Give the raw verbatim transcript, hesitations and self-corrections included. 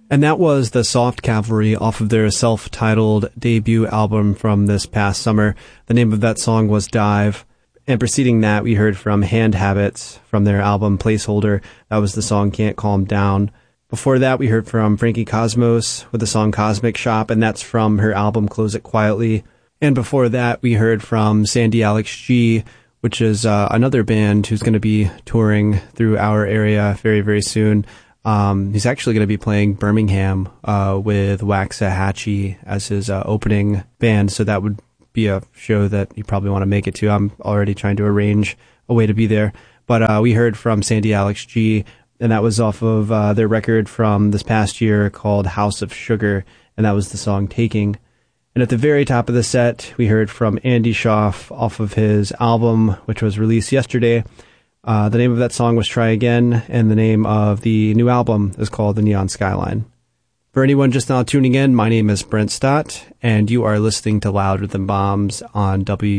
And that was the Soft Cavalry off of their self-titled debut album from this past summer. The name of that song was Dive. And preceding that, we heard from Hand Habits from their album Placeholder. That was the song Can't Calm Down. Before that, we heard from Frankie Cosmos with the song Cosmic Shop, and that's from her album Close It Quietly. And before that, we heard from Sandy Alex G, which is uh, another band who's going to be touring through our area very, very soon. Um, he's actually going to be playing Birmingham uh, with Waxahachie as his uh, opening band, so that would be a show that you probably want to make it to. I'm already trying to arrange a way to be there. But uh, we heard from Sandy Alex G, and that was off of uh, their record from this past year called House of Sugar, and that was the song Taking. And at the very top of the set, we heard from Andy Schaaf off of his album, which was released yesterday. Uh, the name of that song was Try Again, and the name of the new album is called The Neon Skyline. For anyone just now tuning in, my name is Brent Stott, and you are listening to Louder Than Bombs on W